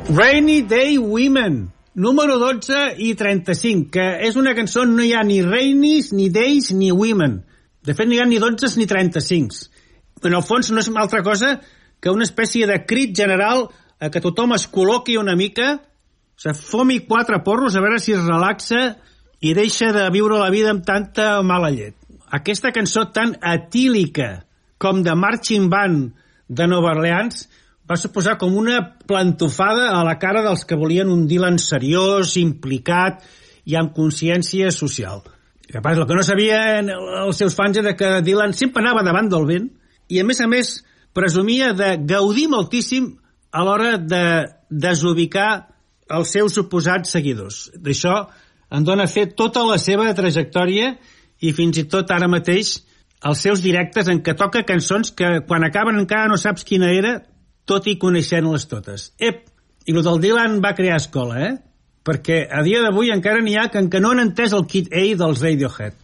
Rainy Day Women, número 12 i 35, que és una cançó on no hi ha ni rainies, ni days, ni women. De fet, no hi ha ni 12 ni 35. En el fons no és altra cosa que una espècie de crit general a que tothom es col·loqui una mica, se fomi 4 porros a veure si es relaxa i deixa de viure la vida amb tanta mala llet. Aquesta cançó tan etílica com de Marching Band de Nova Orleans va suposar com una plantofada a la cara dels que volien un Dylan seriós, implicat i amb consciència social. El que no sabien els seus fans era que Dylan sempre anava davant del vent i, a més, presumia de gaudir moltíssim a l'hora de desubicar els seus suposats seguidors. D'això en dona fer tota la seva trajectòria i fins i tot ara mateix els seus directes en què toca cançons que quan acaben encara no saps quina era, tot i coneixent-les totes. I el del Dylan va crear escola, perquè a dia d'avui encara n'hi ha que no han entès el Kid A dels Radiohead.